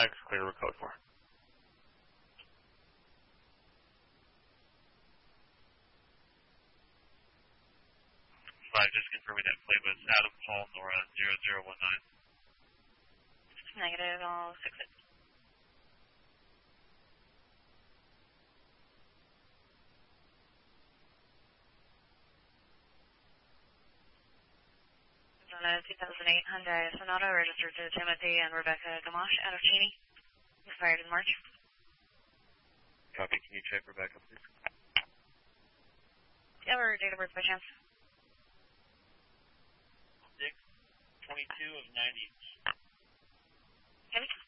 flags, clear with code 4. Just confirming that flight was Adam Paul Nora 0019. Negative, I'll fix it. On a 2008 Hyundai Sonata registered to Timothy and Rebecca Gamache out of Cheney. Expired in March. Copy. Can you check Rebecca, please? Do you have her date of birth by chance? 6/22/90. Okay.